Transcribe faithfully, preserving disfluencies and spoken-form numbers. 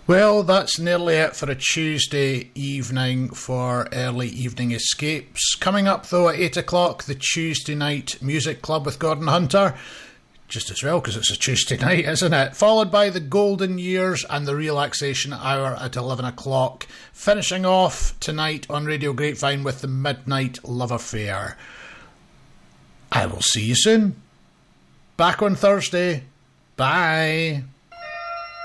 Well, that's nearly it for a Tuesday evening for Early Evening Escapes. Coming up, though, at eight o'clock, the Tuesday Night Music Club with Gordon Hunter. Just as well, because it's a Tuesday night, isn't it? Followed by the Golden Years and the Relaxation Hour at eleven o'clock. Finishing off tonight on Radio Grapevine with the Midnight Love Affair. I will see you soon. Back on Thursday. Bye.